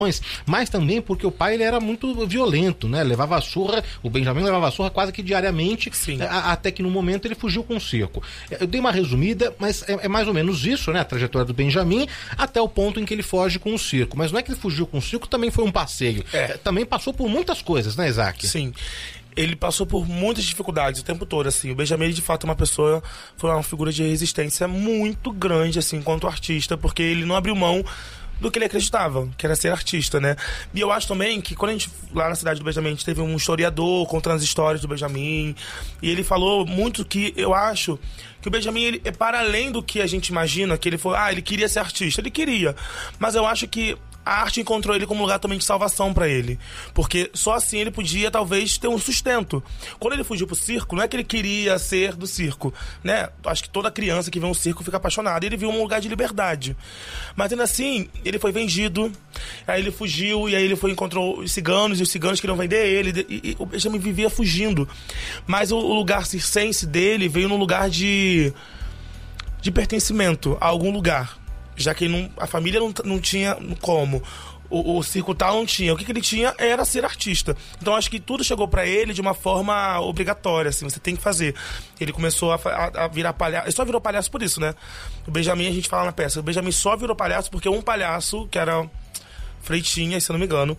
mas também porque o pai ele era muito violento, né? Levava a surra, o Benjamin levava a surra quase que diariamente, até que no momento ele fugiu com o circo. Eu dei uma resumida, mas é mais ou menos isso, né? A trajetória do Benjamin, até o ponto em que ele foge com o circo. Mas não é que ele fugiu com o circo, também foi um passeio. Também passou por muitas coisas, né, Isaac? Sim. Ele passou por muitas dificuldades o tempo todo, assim. O Benjamin, de fato, foi uma figura de resistência muito grande, assim, enquanto artista, porque ele não abriu mão do que ele acreditava, que era ser artista, né? E eu acho também que quando a gente, lá na cidade do Benjamin, a gente teve um historiador contando as histórias do Benjamin, e ele falou muito que eu acho que o Benjamin, ele é para além do que a gente imagina, que ele falou, ele queria ser artista, ele queria, mas eu acho que a arte encontrou ele como um lugar também de salvação pra ele. Porque só assim ele podia, talvez, ter um sustento. Quando ele fugiu pro circo, não é que ele queria ser do circo, né? Acho que toda criança que vê um circo fica apaixonada. Ele viu um lugar de liberdade. Mas ainda assim, ele foi vendido, aí ele fugiu, e aí ele encontrou os ciganos, e os ciganos queriam vender ele, e o Benjamin vivia fugindo. Mas o lugar circense dele veio num lugar de pertencimento a algum lugar. Já que a família não tinha como. O circo tal não tinha. O que ele tinha era ser artista. Então acho que tudo chegou pra ele de uma forma obrigatória, assim, você tem que fazer. Ele começou a virar palhaço. Ele só virou palhaço por isso, né? O Benjamin, a gente fala na peça, o Benjamin só virou palhaço porque um palhaço, que era Freitinha, se eu não me engano,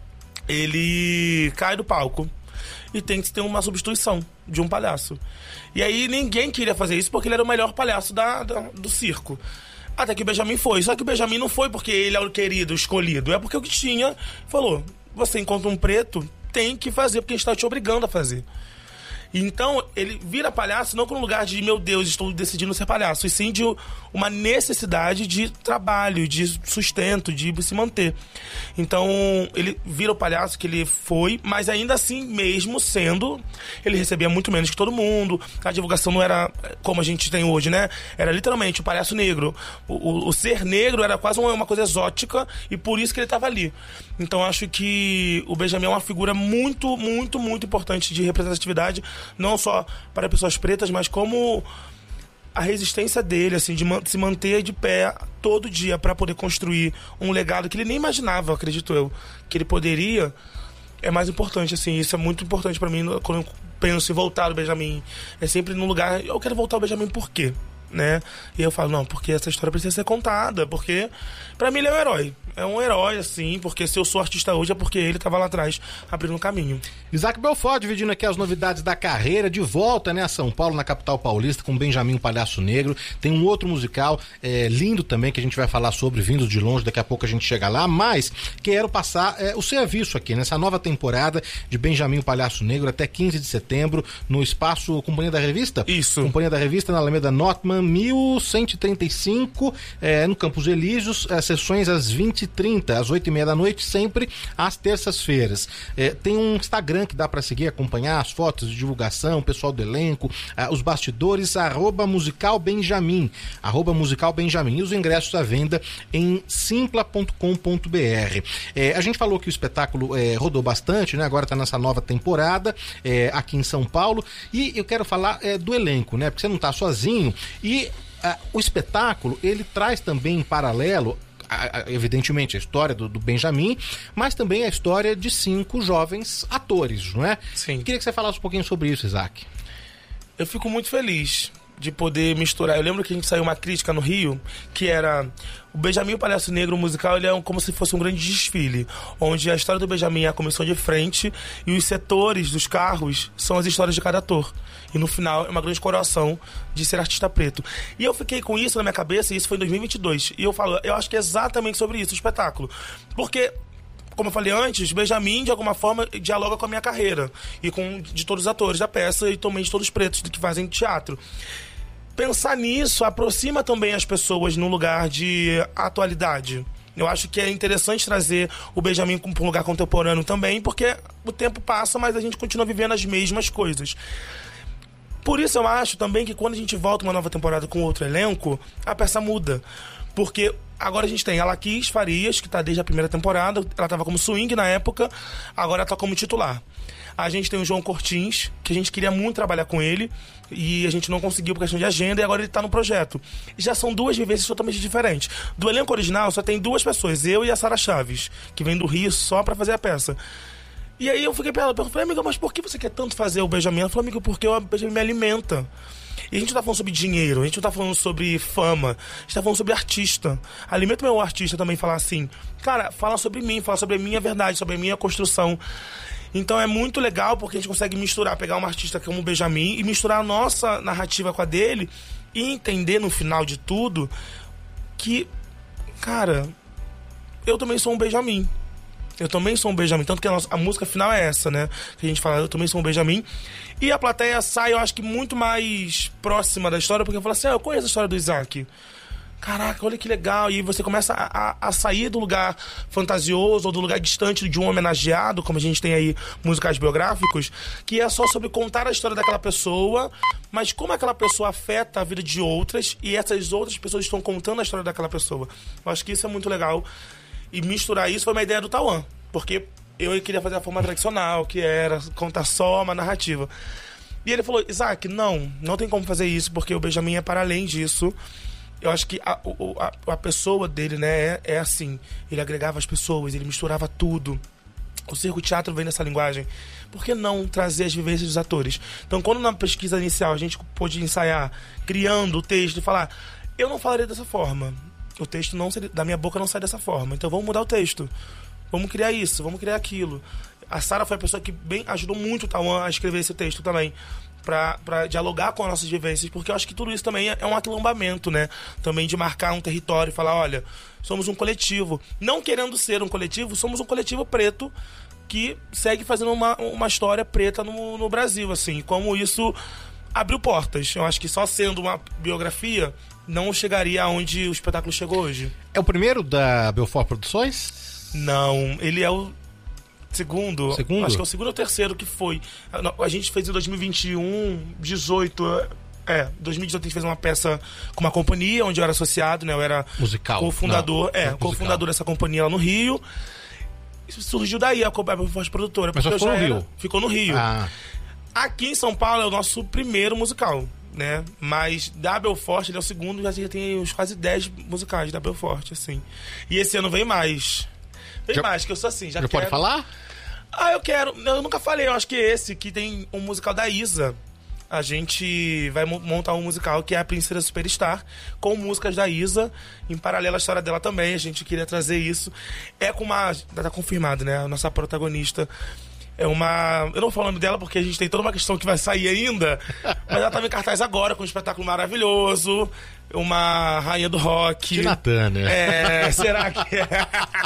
ele cai do palco e tem que ter uma substituição de um palhaço. E aí ninguém queria fazer isso porque ele era o melhor palhaço do circo. Até que o Benjamin foi. Só que o Benjamin não foi porque ele é o querido, o escolhido. É porque o que tinha falou, você encontra um preto, tem que fazer, porque a gente está te obrigando a fazer. Então, ele vira palhaço não com um lugar de, meu Deus, estou decidindo ser palhaço, e sim de uma necessidade de trabalho, de sustento, de se manter. Então, ele vira o palhaço que ele foi, mas ainda assim, mesmo sendo, ele recebia muito menos que todo mundo, a divulgação não era como a gente tem hoje, né? Era literalmente o palhaço negro. O ser negro era quase uma coisa exótica, e por isso que ele estava ali. Então, acho que o Benjamin é uma figura muito, muito, muito importante de representatividade, não só para pessoas pretas, mas como a resistência dele, assim, de se manter de pé todo dia para poder construir um legado que ele nem imaginava, acredito eu, que ele poderia, é mais importante, assim, isso é muito importante para mim quando eu penso em voltar ao Benjamin. É sempre num lugar, eu quero voltar ao Benjamin por quê? Né? E eu falo, não, porque essa história precisa ser contada, porque pra mim ele é um herói. É um herói, assim, porque se eu sou artista hoje é porque ele tava lá atrás, abrindo um caminho. Isaac Belfort dividindo aqui as novidades da carreira, de volta, né, a São Paulo, na capital paulista, com Benjamin o Palhaço Negro. Tem um outro musical lindo também, que a gente vai falar sobre, vindo de longe, daqui a pouco a gente chega lá, mas quero passar o serviço aqui, nessa nova temporada de Benjamin o Palhaço Negro, até 15 de setembro, no espaço Companhia da Revista? Isso. Companhia da Revista, na Alameda Notman, 1135, no Campos Elíseos, sessões às 20h30, às 8h30 da noite, sempre às terças-feiras. Tem um Instagram que dá para seguir, acompanhar as fotos de divulgação, o pessoal do elenco, os bastidores, @musicalbenjamin, @musicalbenjamin, e os ingressos à venda em simpla.com.br. A gente falou que o espetáculo rodou bastante, né? Agora está nessa nova temporada aqui em São Paulo, e eu quero falar do elenco, né? Porque você não está sozinho, e o espetáculo, ele traz também em paralelo, evidentemente, a história do Benjamin, mas também a história de 5 jovens atores, não é? Sim. Queria que você falasse um pouquinho sobre isso, Isaac. Eu fico muito feliz de poder misturar. Eu lembro que a gente saiu uma crítica no Rio, que era o Benjamin o Palhaço Negro musical, ele é como se fosse um grande desfile, onde a história do Benjamin é a comissão de frente e os setores dos carros são as histórias de cada ator. E no final é uma grande coroação de ser artista preto. E eu fiquei com isso na minha cabeça, e isso foi em 2022. E eu acho que é exatamente sobre isso o espetáculo. Porque, como eu falei antes, Benjamin, de alguma forma, dialoga com a minha carreira. E de todos os atores da peça e também de todos os pretos que fazem teatro. Pensar nisso aproxima também as pessoas num lugar de atualidade. Eu acho que é interessante trazer o Benjamin para um lugar contemporâneo também, porque o tempo passa, mas a gente continua vivendo as mesmas coisas. Por isso eu acho também que quando a gente volta uma nova temporada com outro elenco, a peça muda. Porque agora a gente tem a Laquis Farias, que tá desde a primeira temporada, ela tava como swing na época, agora ela tá como titular. A gente tem o João Cortins, que a gente queria muito trabalhar com ele, e a gente não conseguiu por questão de agenda, e agora ele tá no projeto. E já são duas vivências totalmente diferentes. Do elenco original só tem duas pessoas, eu e a Sara Chaves, que vem do Rio só pra fazer a peça. E aí eu fiquei pra ela, falei, amiga, mas por que você quer tanto fazer o Benjamin? Ela falou, amiga, porque o Benjamin me alimenta. E a gente não tá falando sobre dinheiro, a gente não tá falando sobre fama, a gente tá falando sobre artista. Alimenta o meu artista também falar assim, cara, fala sobre mim, fala sobre a minha verdade, sobre a minha construção. Então é muito legal porque a gente consegue misturar, pegar uma artista como o Benjamin e misturar a nossa narrativa com a dele e entender no final de tudo que, cara, eu também sou um Benjamin. Eu também sou um Benjamin, tanto que a música final é essa, né? Que a gente fala, eu também sou um Benjamin. E a plateia sai, eu acho que muito mais próxima da história, porque eu falo assim, eu conheço a história do Isaac. Caraca, olha que legal. E você começa a sair do lugar fantasioso ou do lugar distante de um homenageado, como a gente tem aí musicais biográficos, que é só sobre contar a história daquela pessoa, mas como aquela pessoa afeta a vida de outras e essas outras pessoas estão contando a história daquela pessoa. Eu acho que isso é muito legal. E misturar isso foi uma ideia do Tauan, porque eu queria fazer a forma tradicional, que era contar só uma narrativa. E ele falou, Isaac, não tem como fazer isso, porque o Benjamin é para além disso. Eu acho que a pessoa dele, né, é assim. Ele agregava as pessoas, ele misturava tudo. O circo teatro vem nessa linguagem. Por que não trazer as vivências dos atores? Então, quando na pesquisa inicial a gente pôde ensaiar, criando o texto e falar, eu não falaria dessa forma. O texto da minha boca não sai dessa forma. Então vamos mudar o texto. Vamos criar isso, vamos criar aquilo. A Sara foi a pessoa que bem ajudou muito o Tauan a escrever esse texto também. Pra dialogar com as nossas vivências. Porque eu acho que tudo isso também é um aquilombamento, né? Também de marcar um território e falar, olha, somos um coletivo. Não querendo ser um coletivo, somos um coletivo preto que segue fazendo uma história preta no Brasil, assim. Como isso abriu portas. Eu acho que só sendo uma biografia não chegaria aonde o espetáculo chegou hoje. É o primeiro da Belfort Produções? Não, ele é o segundo? Acho que é o segundo ou terceiro que foi. A gente fez em 2021, 18... 2018 a gente fez uma peça com uma companhia onde eu era associado, né? Eu era musical. Co-fundador, co-fundador dessa companhia lá no Rio. Isso surgiu daí a Belfort Produtora. Mas só ficou no Rio? Ficou no Rio. Aqui em São Paulo é o nosso primeiro musical, né? Mas da Belfort, ele é o segundo, já tem uns quase 10 musicais da Belfort, assim. E esse ano vem mais. Mais, que eu sou assim, já quero... pode falar? Eu quero. Eu nunca falei, eu acho que esse, que tem um musical da Isa. A gente vai montar um musical que é a Princesa Superstar, com músicas da Isa, em paralelo à história dela também. A gente queria trazer isso. É com uma... Tá confirmado, né? A nossa protagonista é uma... Eu não falo o nome dela porque a gente tem toda uma questão que vai sair ainda, mas ela tá em cartaz agora, com um espetáculo maravilhoso. Uma rainha do rock. Tina Turner. Será que é?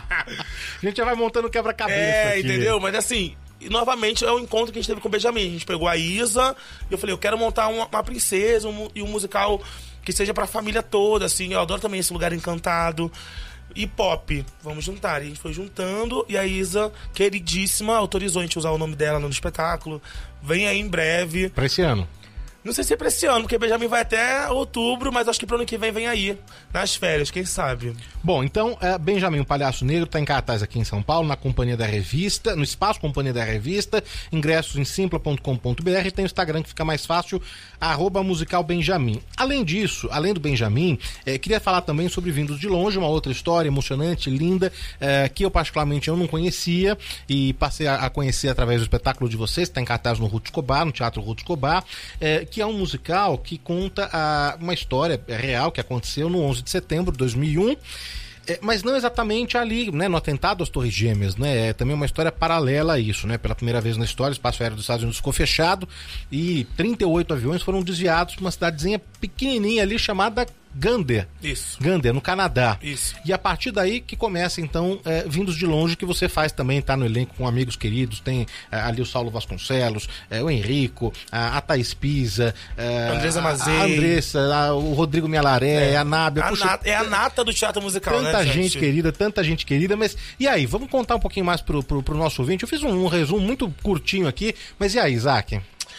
A gente já vai montando quebra-cabeça aqui. Entendeu? Mas assim... E novamente é o encontro que a gente teve com o Benjamin. A gente pegou a Isa e eu falei, eu quero montar uma princesa e um musical que seja pra família toda, assim. Eu adoro também esse lugar encantado. E pop, vamos juntar. E a gente foi juntando e a Isa, queridíssima, autorizou a gente usar o nome dela no espetáculo. Vem aí em breve. Pra esse ano? Não sei se é pra esse ano, porque o Benjamin vai até outubro, mas acho que pro ano que vem aí, nas férias, quem sabe. Bom, então, Benjamin, o Palhaço Negro, tá em cartaz aqui em São Paulo, na Companhia da Revista, no Espaço Companhia da Revista, ingressos em simpla.com.br, e tem o Instagram que fica mais fácil, @musicalbenjamin. Além disso, além do Benjamin, queria falar também sobre Vindos de Longe, uma outra história emocionante, linda, que eu particularmente eu não conhecia, e passei a conhecer através do espetáculo de vocês, que tá em cartaz no Ruth Escobar, no Teatro Ruth Escobar, que é um musical que conta uma história real que aconteceu no 11 de setembro de 2001, mas não exatamente ali, né, no atentado às Torres Gêmeas, né, é também uma história paralela a isso, né, pela primeira vez na história, o espaço aéreo dos Estados Unidos ficou fechado e 38 aviões foram desviados para uma cidadezinha pequenininha ali chamada Gander. Isso. Gander, no Canadá. Isso. E a partir daí que começa, então, Vindos de Longe, que você faz também, tá no elenco com amigos queridos, tem ali o Saulo Vasconcelos, o Henrico, a Thaís Pisa, Andressa Mazei, a Andressa, o Rodrigo Mialaré, a Nábia. É a nata do teatro musical, tanta gente querida, mas e aí, vamos contar um pouquinho mais pro nosso ouvinte? Eu fiz um resumo muito curtinho aqui, mas e aí, Isaac?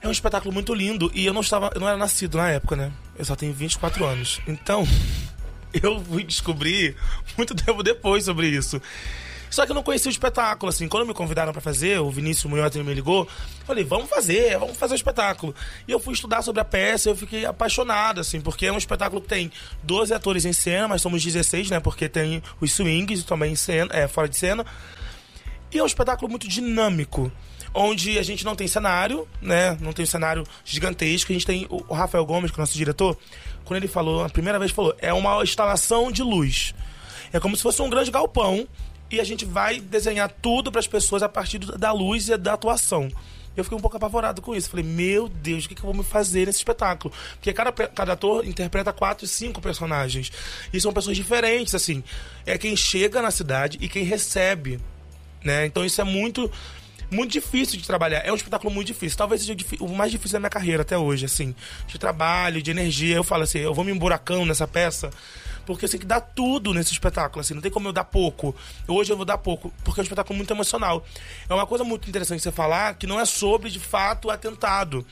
É um espetáculo muito lindo e eu não era nascido na época, né? Eu só tenho 24 anos. Então, eu fui descobrir muito tempo depois sobre isso. Só que eu não conhecia o espetáculo, assim. Quando me convidaram pra fazer, o Vinícius Munhoz me ligou, falei, vamos fazer o espetáculo. E eu fui estudar sobre a peça e eu fiquei apaixonado, assim, porque é um espetáculo que tem 12 atores em cena, mas somos 16, né? Porque tem os swings também em cena, fora de cena. E é um espetáculo muito dinâmico, onde a gente não tem cenário, né? Não tem um cenário gigantesco. A gente tem o Rafael Gomes, que é o nosso diretor, quando ele falou, a primeira vez falou, é uma instalação de luz. É como se fosse um grande galpão e a gente vai desenhar tudo para as pessoas a partir da luz e da atuação. Eu fiquei um pouco apavorado com isso. Falei, meu Deus, o que eu vou me fazer nesse espetáculo? Porque cada ator interpreta 4, 5 personagens. E são pessoas diferentes, assim. É quem chega na cidade e quem recebe, né? Então isso é muito difícil de trabalhar. É um espetáculo muito difícil. Talvez seja o mais difícil da minha carreira até hoje, assim. De trabalho, de energia. Eu falo assim, eu vou me emburacando nessa peça, porque eu sei que dá tudo nesse espetáculo, assim. Não tem como eu dar pouco. Hoje eu vou dar pouco, porque é um espetáculo muito emocional. É uma coisa muito interessante você falar, que não é sobre, de fato, o atentado.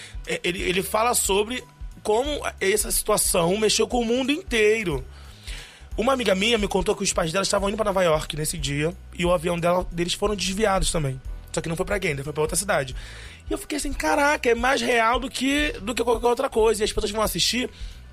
Ele fala sobre como essa situação mexeu com o mundo inteiro. Uma amiga minha me contou que os pais dela estavam indo para Nova York nesse dia e o avião deles foram desviados também. Só que não foi pra Gander, foi pra outra cidade. E eu fiquei assim, caraca, é mais real do que qualquer outra coisa. E as pessoas vão assistir,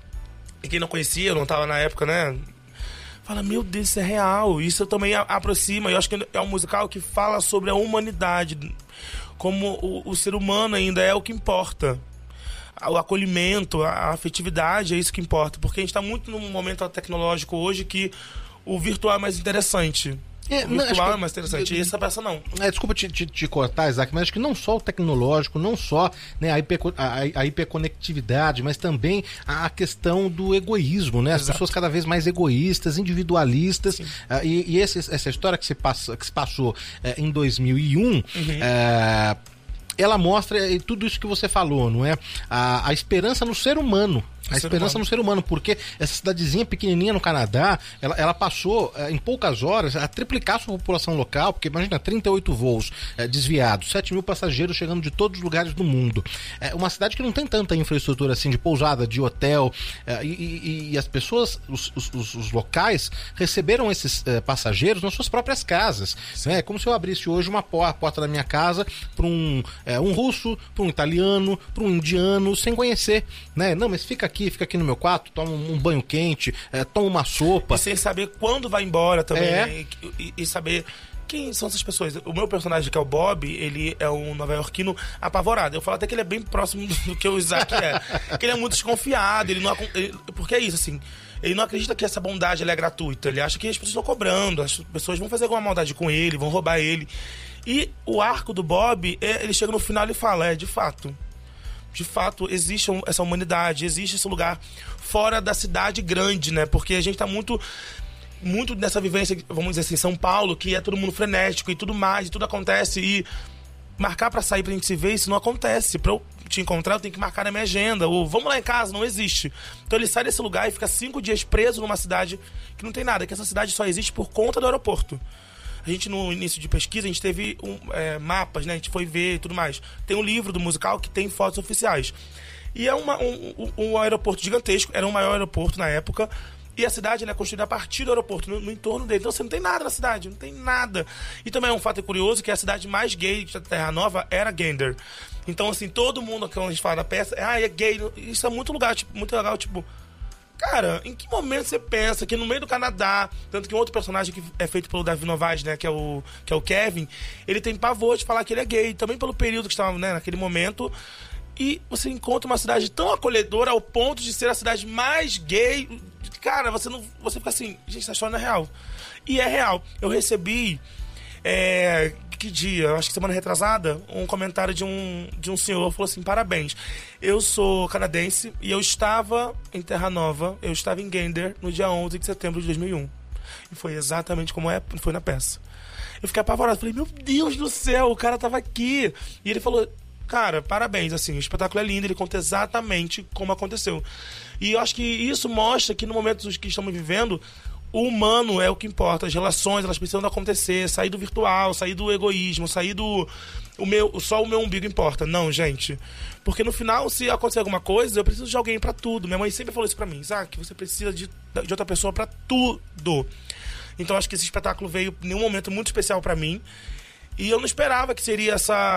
e quem não conhecia, não tava na época, né? Fala, meu Deus, isso é real. Isso também aproxima. Eu acho que é um musical que fala sobre a humanidade. Como o ser humano ainda é o que importa. O acolhimento, a afetividade é isso que importa. Porque a gente tá muito num momento tecnológico hoje que o virtual é mais interessante. O virtual é mais interessante, e essa peça não. Desculpa te cortar, Isaac, mas acho que não só o tecnológico, não só, né, a hiperconectividade, mas também a questão do egoísmo, né? As pessoas cada vez mais egoístas, individualistas, e essa história que se passou em 2001, ela mostra tudo isso que você falou, não é? A esperança no ser humano. A esperança no ser humano, porque essa cidadezinha pequenininha no Canadá, ela passou em poucas horas a triplicar a sua população local, porque imagina, 38 voos desviados, 7 mil passageiros chegando de todos os lugares do mundo. É uma cidade que não tem tanta infraestrutura assim, de pousada, de hotel, e as pessoas, os locais, receberam esses passageiros nas suas próprias casas. É como se eu abrisse hoje a porta da minha casa para um russo, para um italiano, para um indiano, sem conhecer, né? Não, mas fica aqui no meu quarto, toma um banho quente, toma uma sopa. E sem saber quando vai embora também, né? E saber quem são essas pessoas. O meu personagem, que é o Bob, ele é um nova-iorquino apavorado. Eu falo até que ele é bem próximo do que o Isaac é. Que ele é muito desconfiado, porque é isso, assim, ele não acredita que essa bondade ela é gratuita. Ele acha que as pessoas estão cobrando, as pessoas vão fazer alguma maldade com ele, vão roubar ele. E o arco do Bob, ele chega no final e fala, de fato, existe essa humanidade, existe esse lugar fora da cidade grande, né? Porque a gente tá muito nessa vivência, vamos dizer assim, São Paulo, que é todo mundo frenético e tudo mais, e tudo acontece, e marcar pra sair pra gente se ver, isso não acontece. Pra eu te encontrar, eu tenho que marcar na minha agenda, ou vamos lá em casa, não existe. Então ele sai desse lugar e fica 5 dias preso numa cidade que não tem nada, que essa cidade só existe por conta do aeroporto. A gente, no início de pesquisa, a gente teve mapas, né? A gente foi ver e tudo mais. Tem um livro do musical que tem fotos oficiais. E é um aeroporto gigantesco, era o maior aeroporto na época, e a cidade é construída a partir do aeroporto, no entorno dele. Então você não tem nada na cidade, não tem nada. E também é um fato curioso que a cidade mais gay da Terra Nova era Gander. Então, assim, todo mundo, quando a gente fala da peça, é gay. Isso é muito legal, tipo... Cara, em que momento você pensa que no meio do Canadá, tanto que um outro personagem que é feito pelo Davi Novais, né, que é o Kevin, ele tem pavor de falar que ele é gay, também pelo período que estava, né, naquele momento, e você encontra uma cidade tão acolhedora ao ponto de ser a cidade mais gay, cara, você fica assim, gente, essa história não é real. E é real. Eu recebi, que dia? Acho que semana retrasada, um comentário de um senhor, falou assim, parabéns, eu sou canadense e eu estava em Terra Nova, eu estava em Gander no dia 11 de setembro de 2001. E foi exatamente como foi na peça. Eu fiquei apavorado, falei, meu Deus do céu, o cara estava aqui. E ele falou, cara, parabéns, assim, o espetáculo é lindo, ele conta exatamente como aconteceu. E eu acho que isso mostra que no momento que estamos vivendo, o humano é o que importa, as relações, elas precisam acontecer, sair do virtual, sair do egoísmo, sair do... só o meu umbigo importa. Não, gente. Porque no final, se acontecer alguma coisa, eu preciso de alguém pra tudo. Minha mãe sempre falou isso pra mim. Isaac, você precisa de outra pessoa pra tudo. Então acho que esse espetáculo veio em um momento muito especial pra mim. E eu não esperava que seria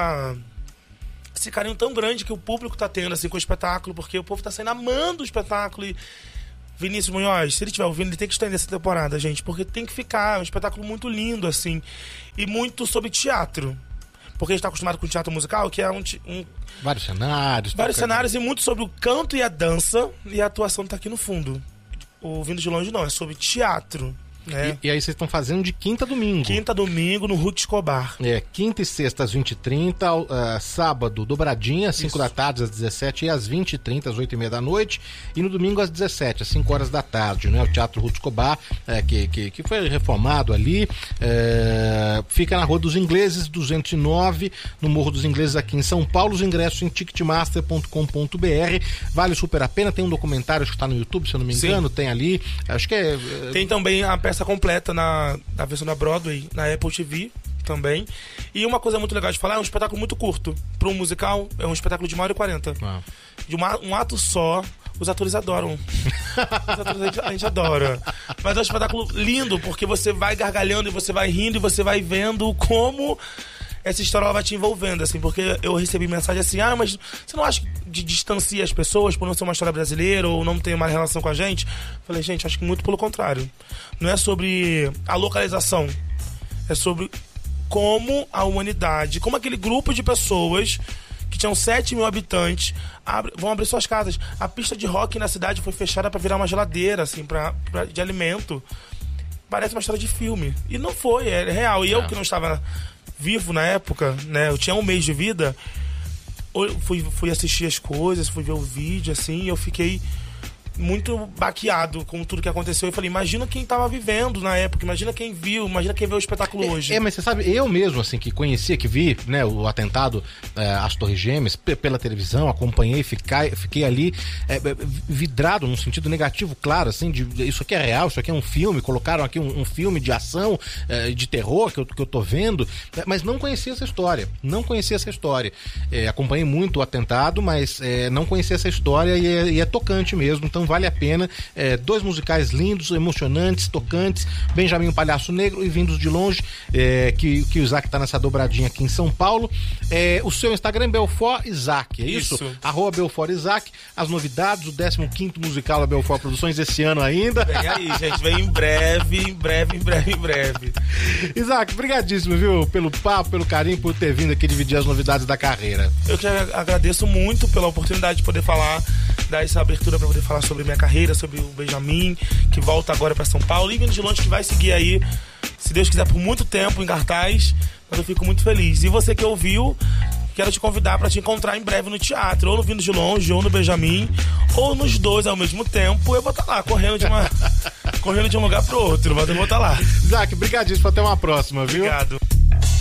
esse carinho tão grande que o público tá tendo assim, com o espetáculo. Porque o povo tá saindo amando o espetáculo. E Vinícius Munhoz, se ele estiver ouvindo, ele tem que estender essa temporada, gente. Porque tem que ficar. É um espetáculo muito lindo, assim. E muito sobre teatro. Porque a gente tá acostumado com teatro musical, que é vários cenários. Vários cenários e muito sobre o canto e a dança. E a atuação tá aqui no fundo. O Vindo de Longe não, é sobre teatro. Né? E aí vocês estão fazendo de quinta a domingo. Quinta a domingo no Ruth Escobar. Quinta e sexta às 20h30, sábado dobradinha, às 5 da tarde, às 17h e às 20h30, às 8h30 da noite. E no domingo às 17h, às 5 horas da tarde, né? O Teatro Ruth Escobar, que foi reformado ali. Fica na Rua dos Ingleses, 209, no Morro dos Ingleses, aqui em São Paulo. Os ingressos em ticketmaster.com.br. Vale super a pena. Tem um documentário, acho que está no YouTube, se eu não me engano. Sim. Tem ali, acho que Tem também a peça completa na versão da Broadway, na Apple TV também. E uma coisa muito legal de falar, é um espetáculo muito curto. Para um musical, é um espetáculo de 1h40. De um ato só. Os atores adoram. Os atores a gente adora. Mas é um espetáculo lindo, porque você vai gargalhando e você vai rindo e você vai vendo como essa história ela vai te envolvendo, assim, porque eu recebi mensagem assim, mas você não acha que distancia as pessoas por não ser uma história brasileira ou não ter uma relação com a gente? Falei, gente, acho que muito pelo contrário. Não é sobre a localização, é sobre como a humanidade, como aquele grupo de pessoas que tinham 7 mil habitantes vão abrir suas casas. A pista de rock na cidade foi fechada para virar uma geladeira, assim, de alimento. Parece uma história de filme. E não foi, é real. E eu que não estava vivo na época, né? Eu tinha 1 mês de vida. Eu fui assistir as coisas, fui ver o vídeo, assim, e eu fiquei muito baqueado com tudo que aconteceu. Eu falei, imagina quem tava vivendo na época, imagina quem viu, imagina quem vê o espetáculo hoje. Mas você sabe, eu mesmo, assim, que conhecia, que vi, né, o atentado às Torres Gêmeas pela televisão, acompanhei, fiquei ali vidrado num sentido negativo, claro, assim, isso aqui é real, isso aqui é um filme, colocaram aqui um filme de ação, de terror que eu tô vendo, mas não conhecia essa história, acompanhei muito o atentado, mas não conhecia essa história e é tocante mesmo, então vale a pena. 2 musicais lindos, emocionantes, tocantes, Benjamin o Palhaço Negro e Vindos de Longe, que o Isaac tá nessa dobradinha aqui em São Paulo. O seu Instagram é Belfort Isaac, é isso? @Belfort Isaac. As novidades, o 15º musical da Belfort Produções esse ano ainda. Vem aí, gente, vem em breve. Isaac, brigadíssimo, viu? Pelo papo, pelo carinho, por ter vindo aqui dividir as novidades da carreira. Eu que agradeço muito pela oportunidade de poder dar essa abertura para poder falar sobre minha carreira, sobre o Benjamin, que volta agora para São Paulo, e Vindo de Longe, que vai seguir aí, se Deus quiser, por muito tempo em cartaz, mas eu fico muito feliz. E você que ouviu, quero te convidar para te encontrar em breve no teatro, ou no Vindo de Longe, ou no Benjamin, ou nos dois ao mesmo tempo. Eu vou estar lá, correndo de um lugar pro outro, mas eu vou estar lá. Isaac, brigadíssimo, até uma próxima, viu? Obrigado.